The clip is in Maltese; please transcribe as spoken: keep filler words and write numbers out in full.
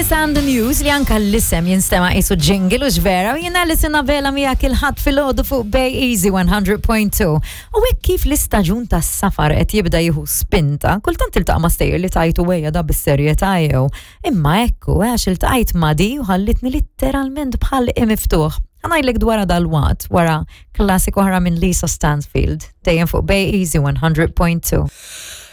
Alice and the News li anka l-isem jinstema jisu jingle u ġvera u jina Alice Navela mija kilħat fil-ħodu fuq Bay Easy one hundred point two. U hekk kif l-istaġun tas safar qed jibda jieħu spinta, kultant iltaqa' ma' stejjer li tajtu wejja da bis-serjetà jew. Imma ekku għax iltaqajt ma' di u ħallitni litteralment bħal miftuħ. Ħanajlek dwar dal-wat wara klassiku ħara minn Lisa Stansfield dejjem fuq Bay Easy one hundred point two.